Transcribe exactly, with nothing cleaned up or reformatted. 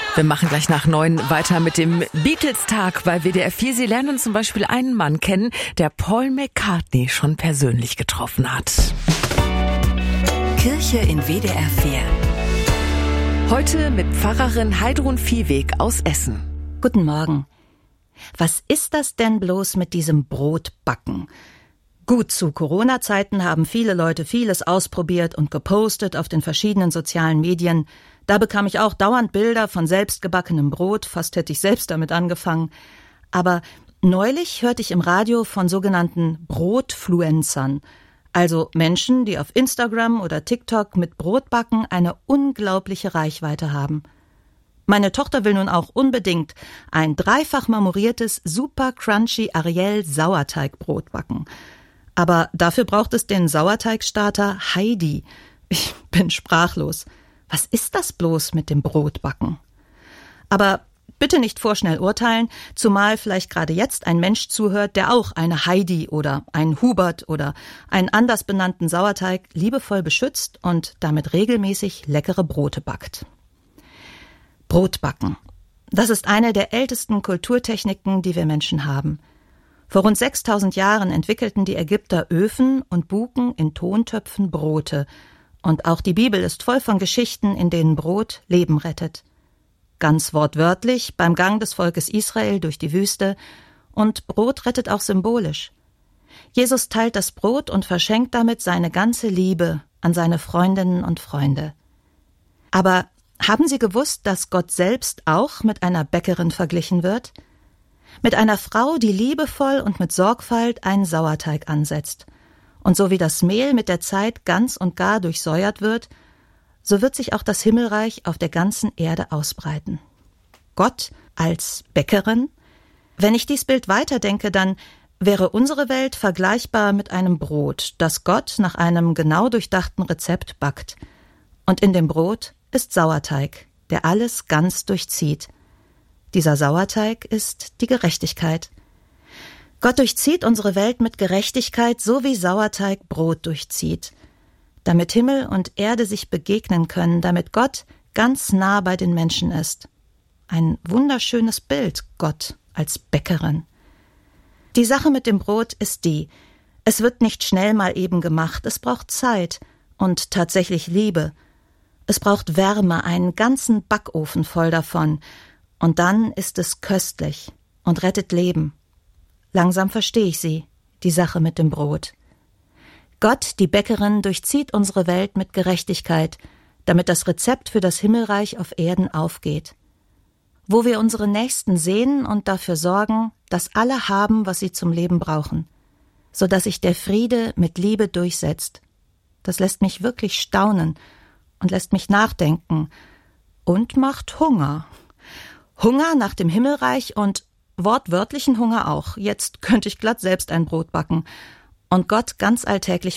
Wir machen gleich nach neun weiter mit dem Beatles-Tag bei W D R vier. Sie lernen zum Beispiel einen Mann kennen, der Paul McCartney schon persönlich getroffen hat. Kirche in W D R vier. Heute mit Pfarrerin Heidrun Viehweg aus Essen. Guten Morgen. Was ist das denn bloß mit diesem Brotbacken? Gut, zu Corona-Zeiten haben viele Leute vieles ausprobiert und gepostet auf den verschiedenen sozialen Medien. Da bekam ich auch dauernd Bilder von selbstgebackenem Brot, fast hätte ich selbst damit angefangen. Aber neulich hörte ich im Radio von sogenannten Brotfluencern, also Menschen, die auf Instagram oder TikTok mit Brotbacken eine unglaubliche Reichweite haben. Meine Tochter will nun auch unbedingt ein dreifach marmoriertes, super crunchy Ariel Sauerteigbrot backen. Aber dafür braucht es den Sauerteigstarter Heidi. Ich bin sprachlos. Was ist das bloß mit dem Brotbacken? Aber bitte nicht vorschnell urteilen, zumal vielleicht gerade jetzt ein Mensch zuhört, der auch eine Heidi oder einen Hubert oder einen anders benannten Sauerteig liebevoll beschützt und damit regelmäßig leckere Brote backt. Brotbacken. Das ist eine der ältesten Kulturtechniken, die wir Menschen haben. Vor rund sechstausend Jahren entwickelten die Ägypter Öfen und buken in Tontöpfen Brote. Und auch die Bibel ist voll von Geschichten, in denen Brot Leben rettet. Ganz wortwörtlich beim Gang des Volkes Israel durch die Wüste. Und Brot rettet auch symbolisch. Jesus teilt das Brot und verschenkt damit seine ganze Liebe an seine Freundinnen und Freunde. Aber haben Sie gewusst, dass Gott selbst auch mit einer Bäckerin verglichen wird? Mit einer Frau, die liebevoll und mit Sorgfalt einen Sauerteig ansetzt. Und so wie das Mehl mit der Zeit ganz und gar durchsäuert wird, so wird sich auch das Himmelreich auf der ganzen Erde ausbreiten. Gott als Bäckerin? Wenn ich dies Bild weiterdenke, dann wäre unsere Welt vergleichbar mit einem Brot, das Gott nach einem genau durchdachten Rezept backt. Und in dem Brot ist Sauerteig, der alles ganz durchzieht. Dieser Sauerteig ist die Gerechtigkeit. Gott durchzieht unsere Welt mit Gerechtigkeit, so wie Sauerteig Brot durchzieht. Damit Himmel und Erde sich begegnen können, damit Gott ganz nah bei den Menschen ist. Ein wunderschönes Bild, Gott als Bäckerin. Die Sache mit dem Brot ist die: Es wird nicht schnell mal eben gemacht, es braucht Zeit und tatsächlich Liebe. Es braucht Wärme, einen ganzen Backofen voll davon. Und dann ist es köstlich und rettet Leben. Langsam verstehe ich sie, die Sache mit dem Brot. Gott, die Bäckerin, durchzieht unsere Welt mit Gerechtigkeit, damit das Rezept für das Himmelreich auf Erden aufgeht. Wo wir unsere Nächsten sehen und dafür sorgen, dass alle haben, was sie zum Leben brauchen, sodass sich der Friede mit Liebe durchsetzt. Das lässt mich wirklich staunen und lässt mich nachdenken und macht Hunger. Hunger nach dem Himmelreich und wortwörtlichen Hunger auch. Jetzt könnte ich glatt selbst ein Brot backen und Gott ganz alltäglich